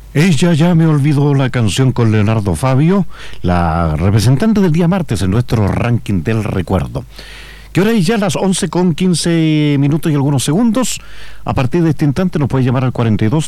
Ella ya me olvidó, la canción con Leonardo Fabio, la representante del día martes en nuestro ranking del recuerdo. Que ahora es ya las 11:15 y algunos segundos. A partir de este instante nos puede llamar al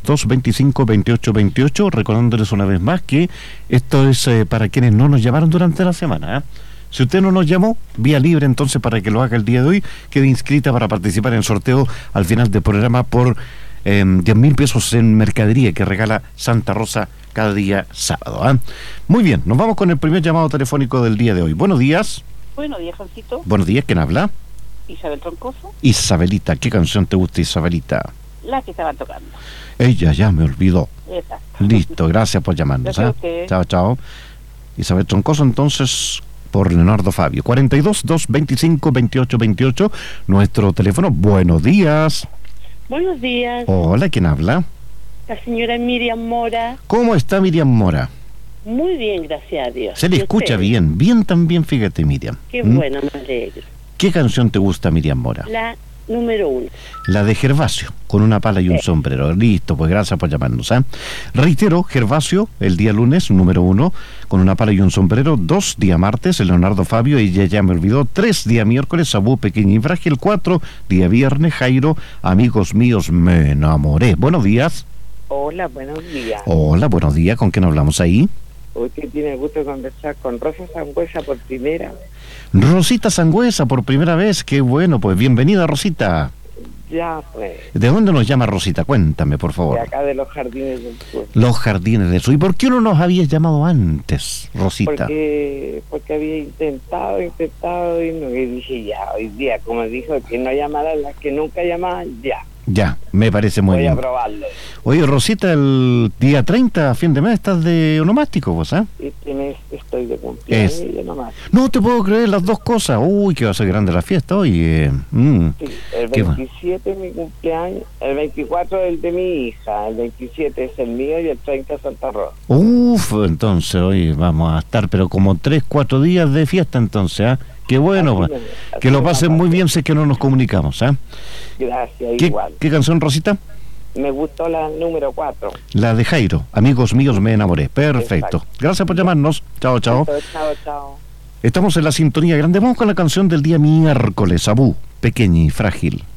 42-225-2828, recordándoles una vez más que esto es para quienes no nos llamaron durante la semana, ¿eh? Si usted no nos llamó, vía libre entonces para que lo haga el día de hoy, quede inscrita para participar en el sorteo al final del programa por 10.000 pesos en mercadería que regala Santa Rosa cada día sábado, ¿eh? Muy bien, nos vamos con el primer llamado telefónico del día de hoy. Buenos días. Buenos días, Juancito. Buenos días, ¿quién habla? Isabel Troncoso. Isabelita, ¿qué canción te gusta, Isabelita? La que estaban tocando. Ella ya me olvidó. Exacto. Listo, gracias por llamarnos, ¿eh? Okay. Chao, chao. Isabel Troncoso, entonces, por Leonardo Fabio. 42-225-2828, nuestro teléfono. Buenos días. Buenos días. Hola, ¿quién habla? La señora Miriam Mora. ¿Cómo está Miriam Mora? Muy bien, gracias a Dios. Se le escucha bien, bien también, fíjate, Miriam. Qué bueno, me alegro. ¿Qué canción te gusta, Miriam Mora? La número 1. La de Gervasio, con una pala y un sombrero. Listo, pues gracias por llamarnos, ¿eh? Reitero, Gervasio, el día lunes, número 1, con una pala y un sombrero. 2, día martes, el Leonardo Fabio, Ella ya me olvidó. 3, día miércoles, Sabú, Pequeña y Frágil. 4, día viernes, Jairo, Amigos míos, me enamoré. Buenos días. Hola, buenos días. Hola, buenos días. ¿Con quién hablamos ahí? Usted tiene el gusto de conversar con Rosa Sangüesa por primera vez. Rosita Sangüesa, por primera vez. Qué bueno, pues bienvenida, Rosita. Ya, pues. ¿De dónde nos llama Rosita? Cuéntame, por favor. De acá de los Jardines del Sur. Los Jardines del Sur. ¿Y por qué no nos habías llamado antes, Rosita? Porque había intentado y no, y dije ya, hoy día, como dijo, que no llamara a las que nunca llamaban, ya. Ya, me parece muy bien. Voy a probarlo. Oye, Rosita, el día 30, a fin de mes, estás de onomástico, ¿vos, ah? Este mes estoy de cumpleaños y de onomástico. No te puedo creer las dos cosas. Uy, que va a ser grande la fiesta hoy. Sí, el 27 es mi cumpleaños, el 24 es el de mi hija, el 27 es el mío y el 30 es Santa Rosa. Uf, entonces hoy vamos a estar, pero como 3-4 días de fiesta entonces, ¿ah? Qué bueno, así que lo pasen muy bien, sé que no nos comunicamos, ¿ah? Gracias, igual. ¿Qué canción, Rosita? Me gustó la número 4. La de Jairo, Amigos míos, me enamoré. Perfecto. Exacto. Gracias por llamarnos. Chao, chao. Chao, chao. Estamos en la sintonía grande. Vamos con la canción del día miércoles, Sabú, Pequeña y Frágil.